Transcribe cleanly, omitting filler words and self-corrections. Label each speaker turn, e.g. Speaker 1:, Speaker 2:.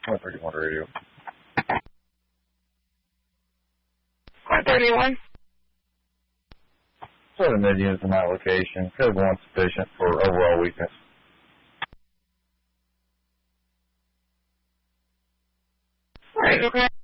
Speaker 1: 131 radio.
Speaker 2: 131.
Speaker 1: 7 Indians in that location. Code 1 sufficient for overall weakness.
Speaker 2: Alright, okay.